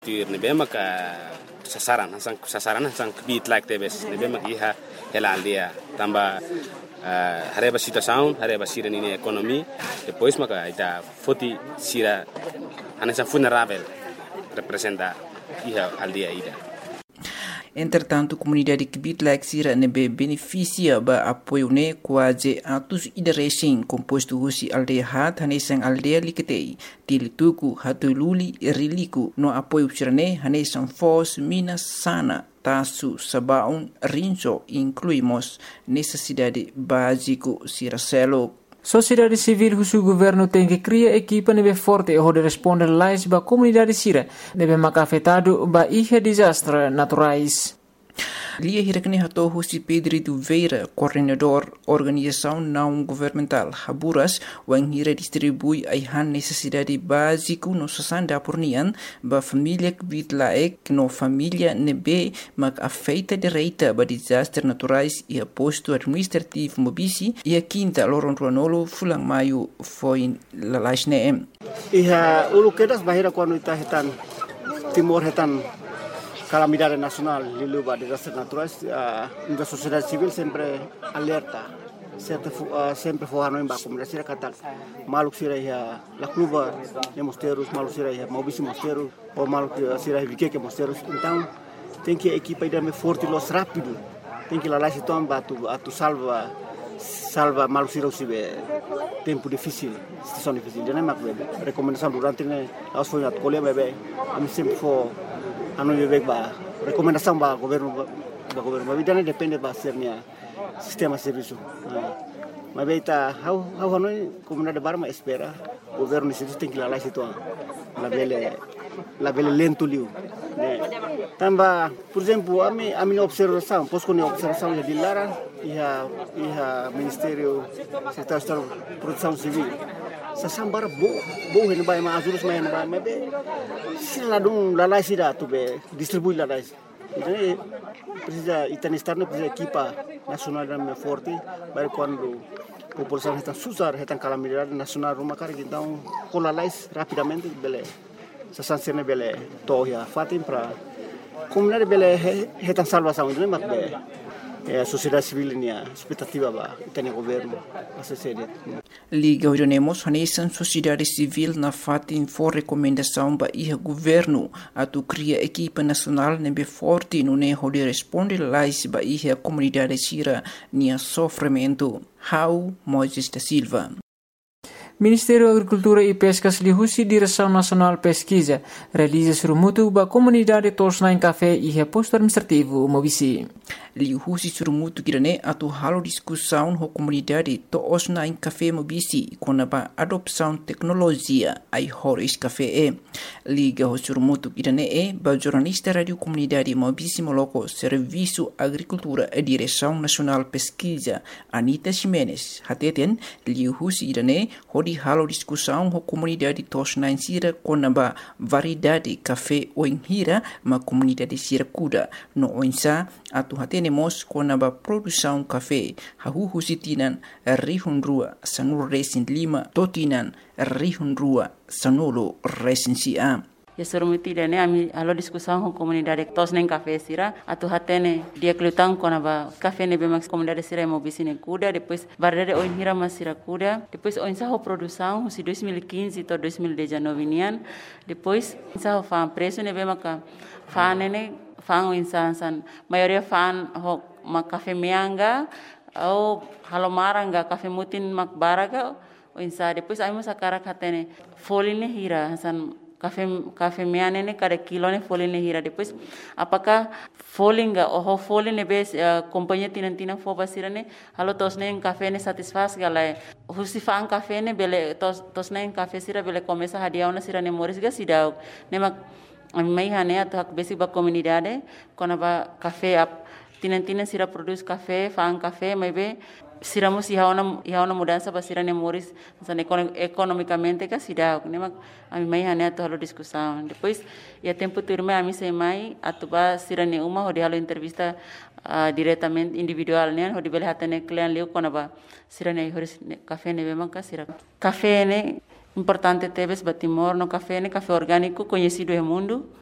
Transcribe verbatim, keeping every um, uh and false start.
Tir ni bema ka sasaran sang sasaran sang beat like tebes ni bema iha hela aldia tamba uh, hareba situação hareba sira ni economy depois maka ita foti sira anessa vulnerável representa iha aldia ida. Entretanto, a comunidade que Bitlak Sira nebe beneficia ba apoio ne quase atos ideresen composto husi aldeia hat hanesang aldeia liketei tilituku hatululi riliku no apoio sirane hanesang fos minas sana tasu sabaun rinso incluímos necessidade básico siracelo. Sociedade civil husu governo tem que criar equipa nebe forte e de responder lais ba comunidade sira nebe maka afetado ba ihe desastre naturais. Lia hirakne hato husi Pedro Veira, coordenador organização não governamental Haburas, wang hira distribui aihan necessidade básico no sasanda pornian ba família Bitlaek no família nebe mak afeita direita ba desastre naturais e aposto administrativo mobisi e a quinta loron ruanolo fulang maio foi lalasne. Iha ulu kedas bahira quando ita hetan timor hetan calamidade nacional liluba desastres naturais, a uh, sociedade civil sempre alerta, sempre uh, sempre forrano em baixo, mas será que maluco será ia la cluba de mosteiros, maluco será ia mobisi mosteiros, ou maluco será ia que mosteiros, então tem que a equipa ir me forte los rápido, tem que lá lá se toma a tu a tu salva salva maluco será o tempo difícil, situação difícil, já não é mais bem, recomendação durante né, as foi na colher bebê, a mim sempre for anu bebek ba recomendação ba governo ba governo ba bidana depende ba sernya sistema serviço mas beita how how anu comunidade barma espera governo se tem que lá lá situ la bele la bele lento liu tamba por exemplo a mi a minha observação posso com observação de Lara e a e a ministério setor de produção civil sasambara bo bo hen bay ma azulus mayan ba mebe sila dum la la sida tu be distribui la la então precisa itani estar no precisa equipa nacional da forte para quando a população está susar está calamidade nacional uma cara então com la la rapidamente bele sasansene bele toya fatim para comunidade bele está salvação não mas be a sociedade civil nia expectativa ba itani governo a sociedade Liga Orionemos hanesan sociedade civil na fatin for recomendação ba iha governo atu cria equipa nacional nebe forte no ne hode responde lais ba iha comunidade sira nia sofrimento. How Moises da Silva. Ministério da Agricultura e Pescas lihusi Direção Nacional Pesquisa realiza surumutu ba comunidade tosna em café e reposto administrativo mobisi. Lihusi surumutu kirane atu halo discussão ho comunidade tosna em café mobisi com a adopção tecnologia ai horis café e. Liga ho surumutu kirane e ba jornalista radio comunidade mobisi moloko Serviço Agricultura e Direção Nacional Pesquisa Anita Ximenes hateten lihusi kirane hodi halo discussão ho comunidade tosna em sira com a variedade café o em hira ma comunidade sira kuda no oinsa atu hatenemos com a produção café hahu husitinan rihun rua sanur resin lima totinan rihun rua sanolo resin sia. Ya surumuti dane ami alo discussão com comunidade tos nem café sira atu hatene dia klutang com a café ne bemax comunidade sira mobisi ne kuda depois barre o hira mas sira kuda depois o insa ho produção si dois mil e quinze to dois mil e dezenove nian depois insa ho fan preço ne bemaka fan ne fan o insa san maioria fan ho ma café meanga ou halomaranga café mutin mak baraga o insa depois ai mo sakara hatene foline hira san café café meane ne cada kilo ne folha ne hira depois apakah folinga oh folha ne bes uh, companhia tinan tinan fo basira ne halo tos ne café ne satisfaz galai husifang café ne bele tos tos ne café sira bele começa hadiau na sira ne moris ga sidau ne mak mai hane atak besi ba comunidade kona ba café ap tinan tinan sira produz café fang café mai be siramos e há uma e há uma mudança para sira nemoris economicamente que sida né mas a mim mais né toda a discussão depois e a tempo turma a mim sei mais atuba sira ne uma hodi halo entrevista uh, diretamente individual né hodi bele hatane client leu kona ba sira ne horis café ne bema ka sira café ne importante tebes batimor no café ne café orgânico conhecido no mundo